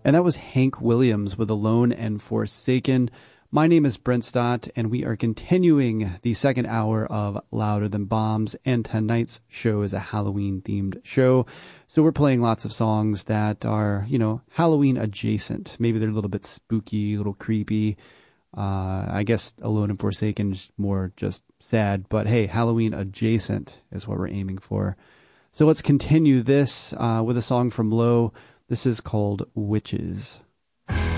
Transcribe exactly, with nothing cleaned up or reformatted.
And that was Hank Williams with Alone and Forsaken. My name is Brent Stott, and we are continuing the second hour of Louder Than Bombs, and tonight's show is a Halloween-themed show. So we're playing lots of songs that are, you know, Halloween adjacent. Maybe they're a little bit spooky, a little creepy. Uh, I guess Alone and Forsaken is more just sad, but hey, Halloween adjacent is what we're aiming for. So let's continue this uh, with a song from Low. This is called Witches.